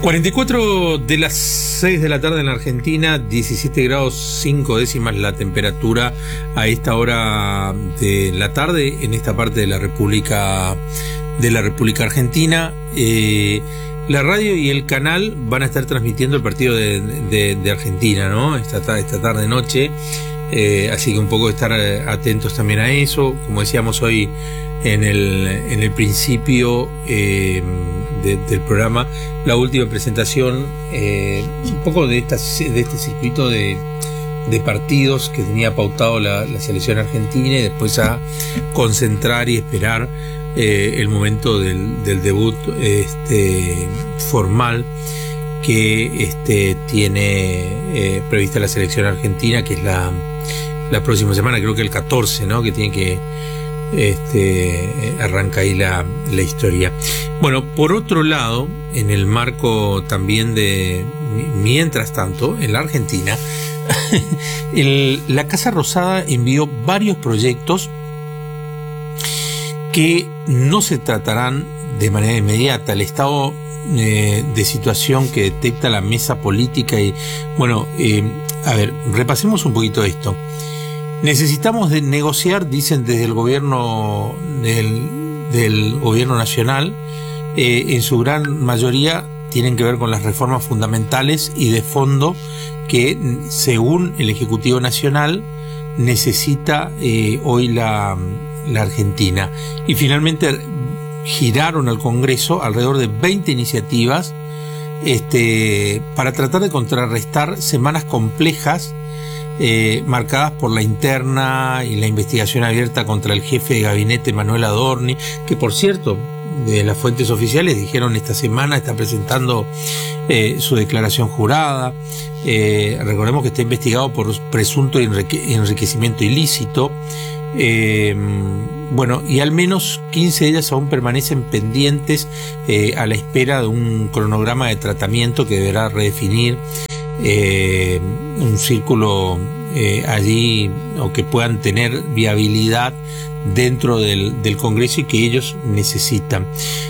44 de las 6 de la tarde en la Argentina, 17 grados 5 décimas la temperatura a esta hora de la tarde en esta parte de la República Argentina. La radio y el canal van a estar transmitiendo el partido de Argentina, ¿no? Esta tarde noche. Así que un poco estar atentos también a eso. Como decíamos hoy en el principio del programa, la última presentación un poco de este circuito de partidos que tenía pautado la selección argentina, y después a concentrar y esperar el momento del debut formal que tiene prevista la selección argentina, que es la próxima semana, creo que el 14, ¿no? Que tiene que arranca ahí la historia. Bueno, por otro lado, en el marco también de mientras tanto, en la Argentina, la Casa Rosada envió varios proyectos que no se tratarán de manera inmediata. El estado de situación que detecta la mesa política y, bueno, a ver, repasemos un poquito esto. Necesitamos de negociar, dicen desde el gobierno del gobierno nacional, en su gran mayoría tienen que ver con las reformas fundamentales y de fondo que, según el Ejecutivo Nacional, necesita hoy la Argentina. Y finalmente giraron al Congreso alrededor de 20 iniciativas para tratar de contrarrestar semanas complejas marcadas por la interna y la investigación abierta contra el jefe de gabinete Manuel Adorni, que por cierto, de las fuentes oficiales dijeron esta semana está presentando su declaración jurada. Recordemos que está investigado por presunto enriquecimiento ilícito. Bueno, y al menos 15 de ellas aún permanecen pendientes a la espera de un cronograma de tratamiento que deberá redefinir un círculo allí, o que puedan tener viabilidad dentro del Congreso y que ellos necesitan.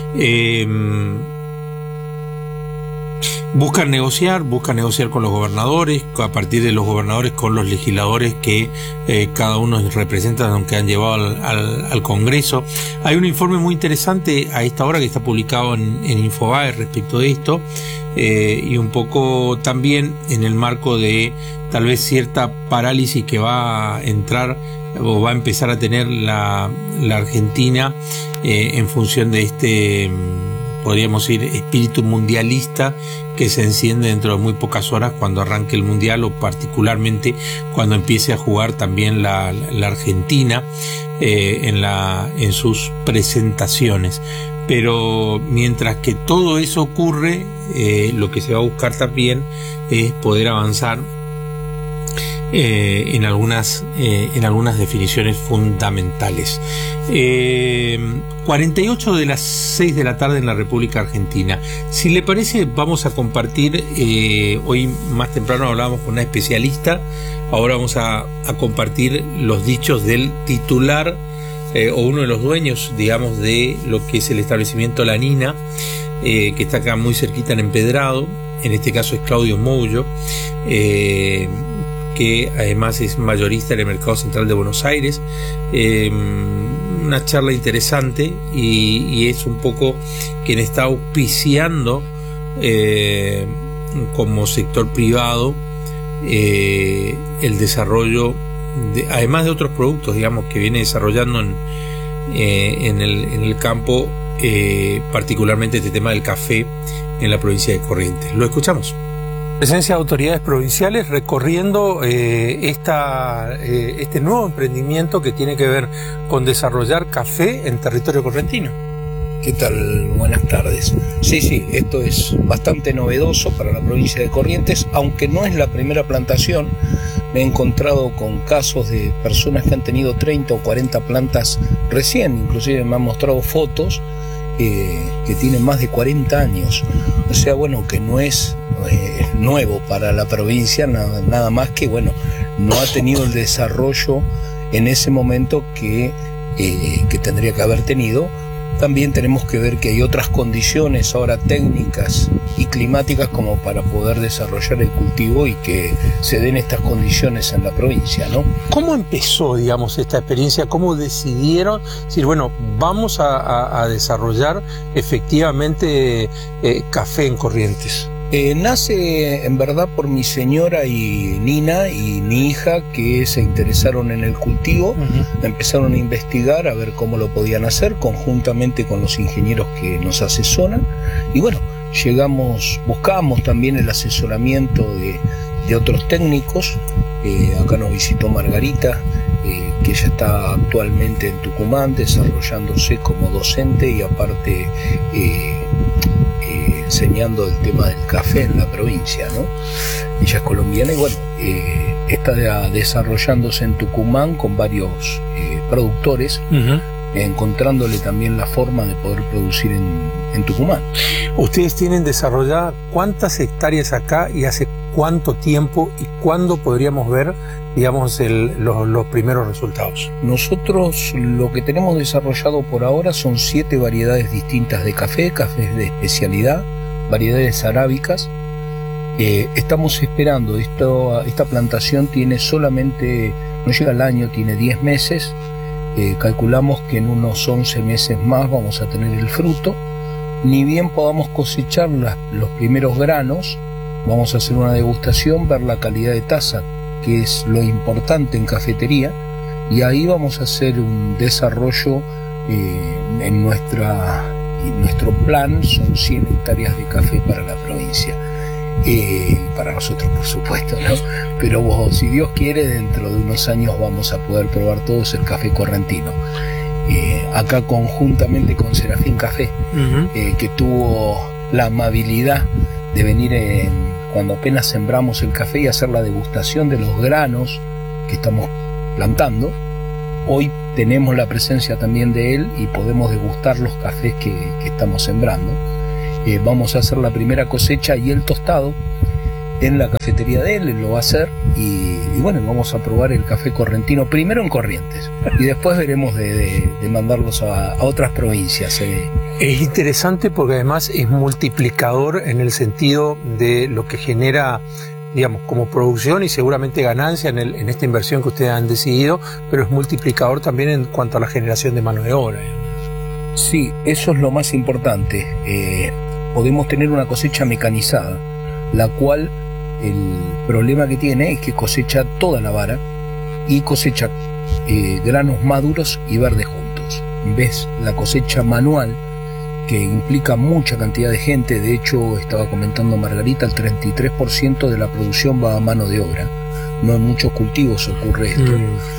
Buscan negociar con los gobernadores, a partir de los gobernadores con los legisladores que cada uno representa, aunque han llevado al Congreso. Hay un informe muy interesante a esta hora que está publicado en Infobae respecto de esto, y un poco también en el marco de tal vez cierta parálisis que va a entrar o va a empezar a tener la Argentina en función de podríamos decir, espíritu mundialista que se enciende dentro de muy pocas horas cuando arranque el Mundial, o particularmente cuando empiece a jugar también la Argentina en sus presentaciones. Pero mientras que todo eso ocurre, lo que se va a buscar también es poder avanzar en algunas definiciones fundamentales. 48 de las 6 de la tarde en la República Argentina. Si le parece, vamos a compartir, hoy más temprano hablábamos con una especialista, ahora vamos a compartir los dichos del titular o uno de los dueños, digamos, de lo que es el establecimiento La Nina, que está acá muy cerquita en Empedrado. En este caso es Claudio Moullo, que además es mayorista en el Mercado Central de Buenos Aires. Una charla interesante, y es un poco quien está auspiciando como sector privado el desarrollo además de otros productos, digamos, que viene desarrollando en el campo, particularmente este tema del café en la provincia de Corrientes. Lo escuchamos. Presencia de autoridades provinciales recorriendo este nuevo emprendimiento que tiene que ver con desarrollar café en territorio correntino. ¿Qué tal? Buenas tardes. Sí, esto es bastante novedoso para la provincia de Corrientes, aunque no es la primera plantación. Me he encontrado con casos de personas que han tenido 30 o 40 plantas recién, inclusive me han mostrado fotos que tienen más de 40 años. O sea, bueno, que no es nuevo para la provincia, nada más que, bueno, no ha tenido el desarrollo en ese momento que tendría que haber tenido También tenemos que ver que hay otras condiciones ahora técnicas y climáticas como para poder desarrollar el cultivo y que se den estas condiciones en la provincia, ¿no? ¿Cómo empezó, digamos, esta experiencia? ¿Cómo decidieron decir, bueno, vamos a desarrollar efectivamente café en Corrientes? Nace en verdad por mi señora y Nina y mi hija, que se interesaron en el cultivo, empezaron a investigar a ver cómo lo podían hacer conjuntamente con los ingenieros que nos asesoran, y bueno, buscamos también el asesoramiento de otros técnicos. Acá nos visitó Margarita, que ella está actualmente en Tucumán desarrollándose como docente y aparte enseñando el tema del café en la provincia, ¿no? Ella es colombiana y bueno, está desarrollándose en Tucumán con varios productores, encontrándole también la forma de poder producir en Tucumán. Ustedes tienen desarrollada cuántas hectáreas acá y hace cuánto tiempo y cuándo podríamos ver, digamos, los primeros resultados. Nosotros lo que tenemos desarrollado por ahora son 7 variedades distintas de cafés de especialidad, variedades arábicas. Estamos esperando, esta plantación tiene solamente, no llega al año, tiene 10 meses. Calculamos que en unos 11 meses más vamos a tener el fruto. Ni bien podamos cosechar los primeros granos, vamos a hacer una degustación, ver la calidad de taza, que es lo importante en cafetería, y ahí vamos a hacer un desarrollo en nuestro plan. Son 100 hectáreas de café para la provincia, para nosotros por supuesto, ¿no? Pero si Dios quiere, dentro de unos años vamos a poder probar todos el café correntino. Acá conjuntamente con Serafín Café, que tuvo la amabilidad de venir cuando apenas sembramos el café y hacer la degustación de los granos que estamos plantando. Hoy tenemos la presencia también de él y podemos degustar los cafés que estamos sembrando. Vamos a hacer la primera cosecha y el tostado en la cafetería de él lo va a hacer, y bueno, vamos a probar el café correntino primero en Corrientes y después veremos de mandarlos a otras provincias. Es interesante porque además es multiplicador en el sentido de lo que genera, digamos, como producción y seguramente ganancia en esta inversión que ustedes han decidido, pero es multiplicador también en cuanto a la generación de mano de obra. Sí, eso es lo más importante. Podemos tener una cosecha mecanizada, la cual el problema que tiene es que cosecha toda la vara y cosecha granos maduros y verdes juntos. Ves la cosecha manual, que implica mucha cantidad de gente. De hecho, estaba comentando Margarita, el 33% de la producción va a mano de obra. No en muchos cultivos ocurre esto.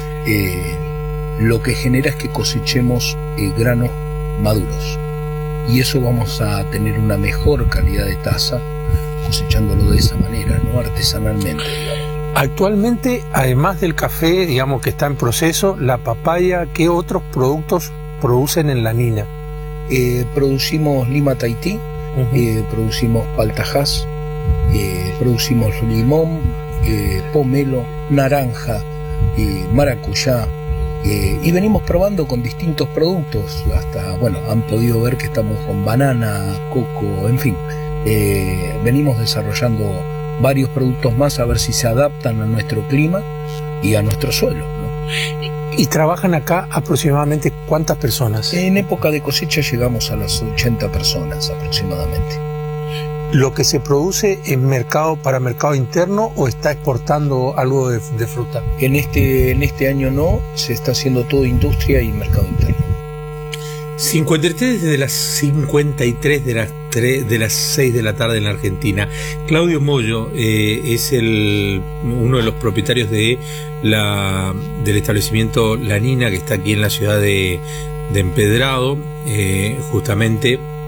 Lo que genera es que cosechemos granos maduros, y eso vamos a tener una mejor calidad de taza cosechándolo de esa manera, ¿no? Artesanalmente, digamos. Actualmente, además del café, digamos, que está en proceso, la papaya, ¿qué otros productos producen en La Nina? Producimos lima Tahití, producimos paltajás, producimos limón, pomelo, naranja, maracuyá, y venimos probando con distintos productos. Hasta, bueno, han podido ver que estamos con banana, coco, en fin. Venimos desarrollando varios productos más a ver si se adaptan a nuestro clima y a nuestro suelo, ¿no? ¿Y trabajan acá aproximadamente cuántas personas? En época de cosecha llegamos a las 80 personas aproximadamente. ¿Lo que se produce en para mercado interno o está exportando algo de fruta? En este año no, se está haciendo todo industria y mercado interno. 53 de las 53 de las 6 de la tarde en la Argentina. Claudio Moyo es uno de los propietarios del establecimiento La Nina, que está aquí en la ciudad de Empedrado, justamente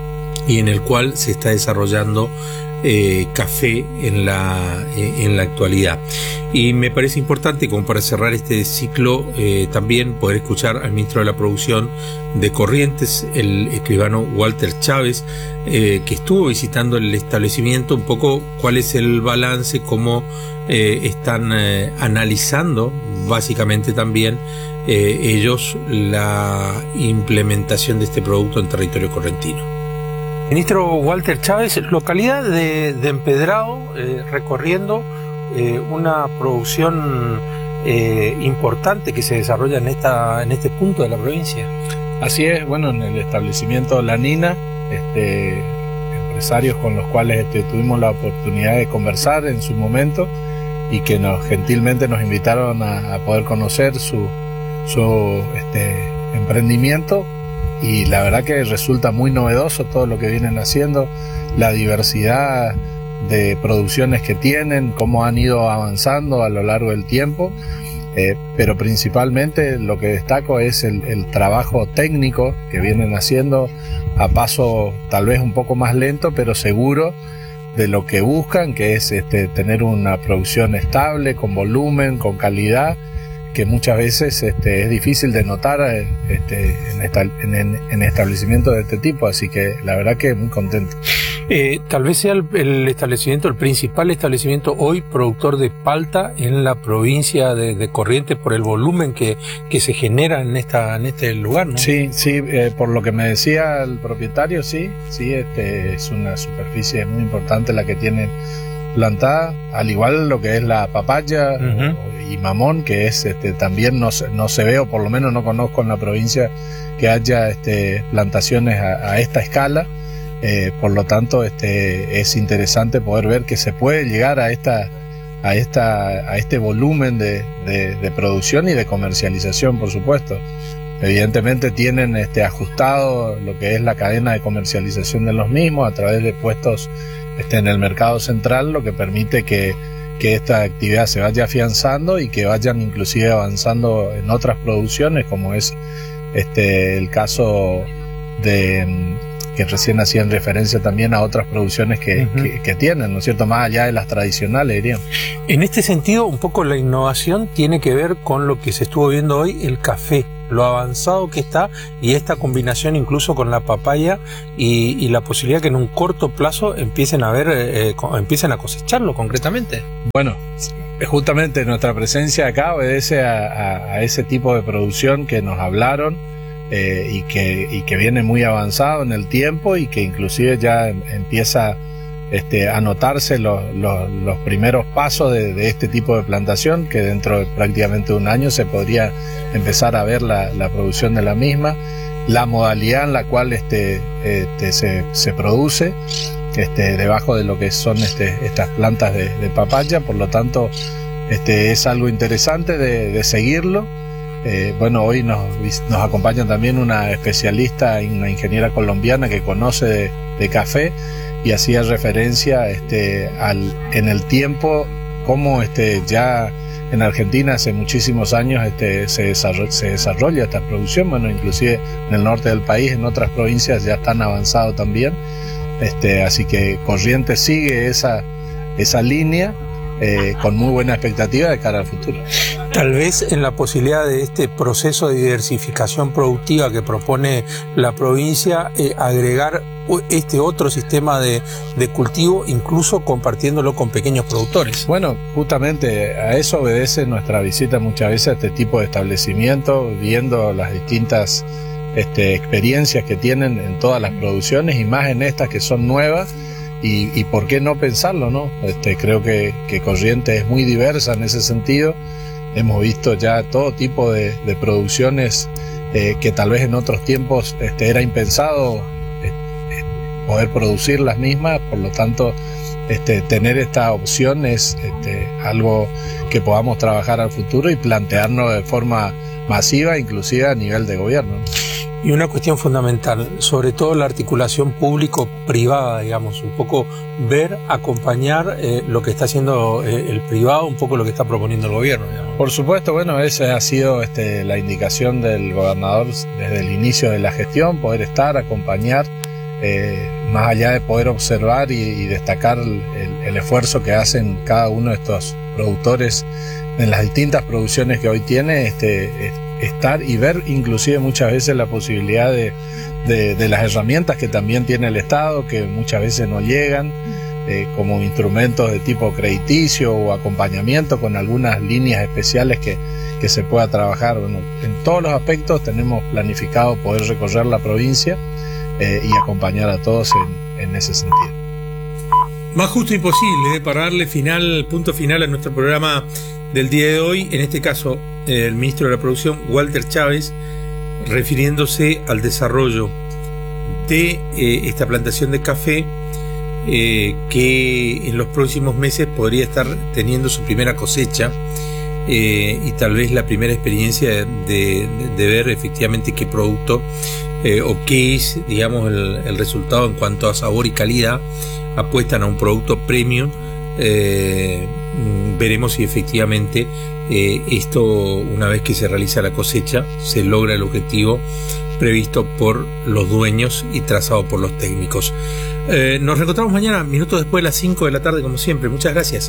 y en el cual se está desarrollando café en la actualidad. Y me parece importante, como para cerrar este ciclo, también poder escuchar al ministro de la Producción de Corrientes, el escribano Walter Chávez, que estuvo visitando el establecimiento, un poco cuál es el balance, cómo están analizando básicamente también ellos la implementación de este producto en territorio correntino. Ministro Walter Chávez, localidad de Empedrado, recorriendo una producción importante que se desarrolla en este punto de la provincia. Así es, bueno, en el establecimiento La Nina, empresarios con los cuales tuvimos la oportunidad de conversar en su momento y que gentilmente nos invitaron a poder conocer su emprendimiento. Y la verdad que resulta muy novedoso todo lo que vienen haciendo, la diversidad de producciones que tienen, cómo han ido avanzando a lo largo del tiempo, pero principalmente lo que destaco es el trabajo técnico que vienen haciendo a paso tal vez un poco más lento, pero seguro de lo que buscan, que es tener una producción estable, con volumen, con calidad, que muchas veces es difícil de notar en establecimientos de este tipo, así que la verdad que muy contento. Tal vez sea el establecimiento, el principal establecimiento hoy productor de palta en la provincia de Corrientes por el volumen que se genera en este lugar, ¿no? Sí, por lo que me decía el propietario, sí, es una superficie muy importante la que tienen plantada, al igual lo que es la papaya y mamón, que es también no se ve, o por lo menos no conozco en la provincia que haya plantaciones a esta escala. Por lo tanto es interesante poder ver que se puede llegar a este volumen de producción y de comercialización, por supuesto. Evidentemente tienen ajustado lo que es la cadena de comercialización de los mismos a través de puestos en el mercado central, lo que permite que esta actividad se vaya afianzando y que vayan inclusive avanzando en otras producciones, como es el caso de que recién hacían referencia también a otras producciones que tienen, ¿no es cierto?, más allá de las tradicionales, diríamos. En este sentido, un poco la innovación tiene que ver con lo que se estuvo viendo hoy, el café, lo avanzado que está, y esta combinación incluso con la papaya y la posibilidad que en un corto plazo empiecen a cosecharlo concretamente. Bueno, justamente nuestra presencia acá obedece a ese tipo de producción que nos hablaron, y que viene muy avanzado en el tiempo y que inclusive ya empieza a notarse los primeros pasos de este tipo de plantación, que dentro de prácticamente un año se podría empezar a ver la producción de la misma, la modalidad en la cual se produce debajo de lo que son estas plantas de papaya. Por lo tanto es algo interesante de seguirlo. Bueno, hoy nos acompaña también una especialista, una ingeniera colombiana que conoce de café, y hacía referencia en el tiempo cómo ya en Argentina hace muchísimos años se desarrolla esta producción. Bueno, inclusive en el norte del país, en otras provincias ya están avanzados también, así que Corrientes sigue esa línea con muy buena expectativa de cara al futuro. Tal vez en la posibilidad de este proceso de diversificación productiva que propone la provincia, agregar otro sistema de cultivo, incluso compartiéndolo con pequeños productores. Bueno, justamente a eso obedece nuestra visita muchas veces a este tipo de establecimientos, viendo las distintas experiencias que tienen en todas las producciones y más en estas que son nuevas. Y por qué no pensarlo, ¿no? Creo que Corrientes es muy diversa en ese sentido. Hemos visto ya todo tipo de producciones que tal vez en otros tiempos era impensado poder producir las mismas. Por lo tanto, tener esta opción es algo que podamos trabajar al futuro y plantearnos de forma masiva, inclusive a nivel de gobierno. Y una cuestión fundamental, sobre todo la articulación público-privada, digamos, un poco ver, acompañar lo que está haciendo el privado, un poco lo que está proponiendo el gobierno, digamos. Por supuesto, bueno, esa ha sido la indicación del gobernador desde el inicio de la gestión, poder acompañar más allá de poder observar y destacar el esfuerzo que hacen cada uno de estos productores en las distintas producciones que hoy tiene, estar y ver inclusive muchas veces la posibilidad de las herramientas que también tiene el Estado, que muchas veces no llegan, como instrumentos de tipo crediticio o acompañamiento con algunas líneas especiales que se pueda trabajar. Bueno, en todos los aspectos tenemos planificado poder recorrer la provincia y acompañar a todos en ese sentido. Más justo imposible, para darle punto final a nuestro programa del día de hoy, en este caso el ministro de la Producción, Walter Chávez, refiriéndose al desarrollo de esta plantación de café, que en los próximos meses podría estar teniendo su primera cosecha, y tal vez la primera experiencia de ver efectivamente qué producto o qué es, digamos, el resultado en cuanto a sabor y calidad. Apuestan a un producto premium. Veremos si efectivamente esto, una vez que se realiza la cosecha, se logra el objetivo previsto por los dueños y trazado por los técnicos. Nos reencontramos mañana, minutos después de las 5 de la tarde, como siempre. Muchas gracias.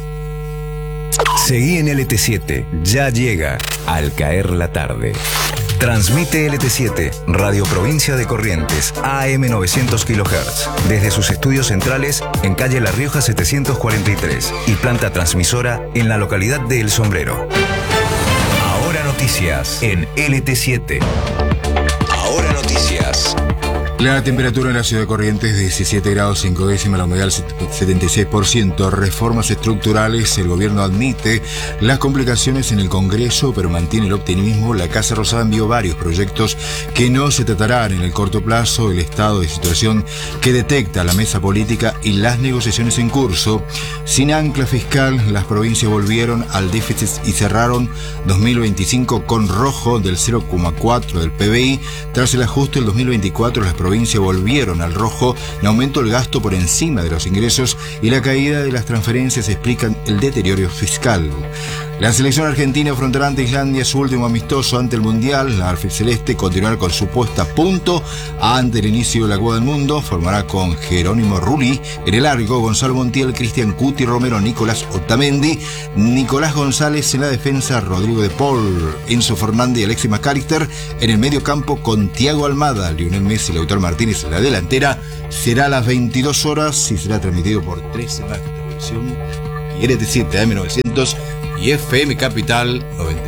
Seguí en LT7, ya llega Al Caer la Tarde. Transmite LT7, Radio Provincia de Corrientes, AM 900 kHz, desde sus estudios centrales en calle La Rioja 743 y planta transmisora en la localidad de El Sombrero. Ahora noticias en LT7. Ahora noticias. La temperatura en la ciudad de Corrientes, 17 grados 5 décimas, la humedad 76%, reformas estructurales. El gobierno admite las complicaciones en el Congreso, pero mantiene el optimismo. La Casa Rosada envió varios proyectos que no se tratarán en el corto plazo. El estado de situación que detecta la mesa política y las negociaciones en curso. Sin ancla fiscal, las provincias volvieron al déficit y cerraron 2025 con rojo del 0,4 del PBI. Tras el ajuste del 2024, las provincias volvieron al rojo en aumento del gasto por encima de los ingresos y la caída de las transferencias explican el deterioro fiscal. La selección argentina afrontará ante Islandia su último amistoso ante el Mundial. La albiceleste continuará con su puesta a punto ante el inicio de la Copa del Mundo. Formará con Jerónimo Rulli en el arco, Gonzalo Montiel, Cristian Cuti Romero, Nicolás Otamendi, Nicolás González en la defensa, Rodrigo de Paul, Enzo Fernández y Alexis McAllister en el medio campo con Thiago Almada, Lionel Messi y Lautaro Martínez en la delantera. Será a las 22 horas y será transmitido por 13 más de televisión y LT7 AM900 y FM Capital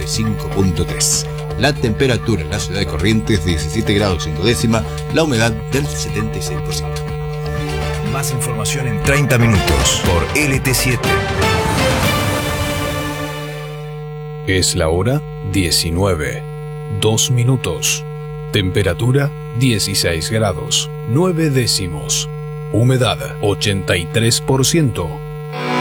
95.3. La temperatura en la ciudad de Corrientes, 17 grados 5 décimas, la humedad del 76%. Más información en 30 minutos por LT7. Es la hora 19, 2 minutos. Temperatura 16 grados, 9 décimos. Humedad 83%.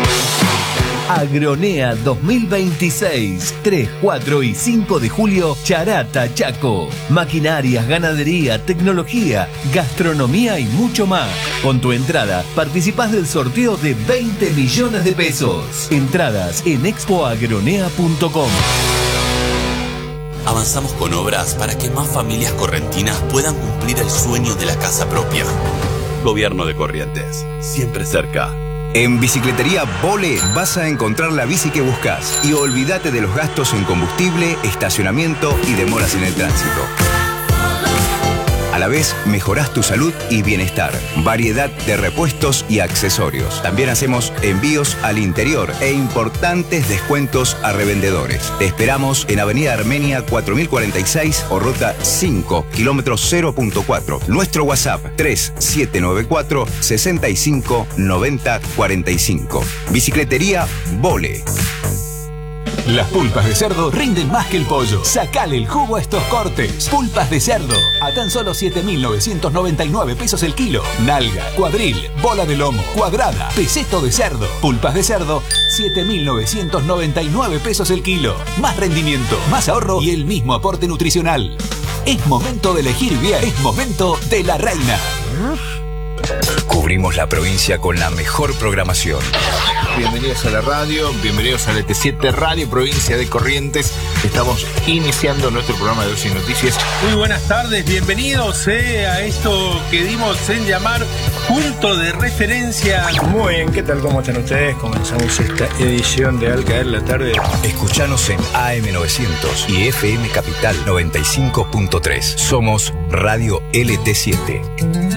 Agronea 2026, 3, 4 y 5 de julio, Charata, Chaco. Maquinarias, ganadería, tecnología, gastronomía y mucho más. Con tu entrada participás del sorteo de 20 millones de pesos. Entradas en expoagronea.com. Avanzamos con obras para que más familias correntinas puedan cumplir el sueño de la casa propia. Gobierno de Corrientes, siempre cerca. En Bicicletería Vole vas a encontrar la bici que buscas y olvídate de los gastos en combustible, estacionamiento y demoras en el tránsito. A la vez, mejorás tu salud y bienestar. Variedad de repuestos y accesorios. También hacemos envíos al interior e importantes descuentos a revendedores. Te esperamos en Avenida Armenia 4046 o Ruta 5, kilómetro 0.4. Nuestro WhatsApp 3794 65 90 45. Bicicletería Vole. Las pulpas de cerdo rinden más que el pollo. Sacale el jugo a estos cortes. Pulpas de cerdo, a tan solo 7.999 pesos el kilo. Nalga, cuadril, bola de lomo, cuadrada, peseto de cerdo. Pulpas de cerdo, 7.999 pesos el kilo. Más rendimiento, más ahorro y el mismo aporte nutricional. Es momento de elegir bien. Es momento de La Reina. Cubrimos la provincia con la mejor programación. bienvenidos a la radio, bienvenidos a LT7 Radio Provincia de Corrientes. Estamos iniciando nuestro programa de Ocio y Noticias. Muy buenas tardes, bienvenidos a esto que dimos en llamar Punto de Referencia. Muy bien, ¿qué tal? ¿Cómo están ustedes? Comenzamos esta edición de Al Caer la Tarde. Escuchanos en AM900 y FM Capital 95.3. Somos Radio LT7.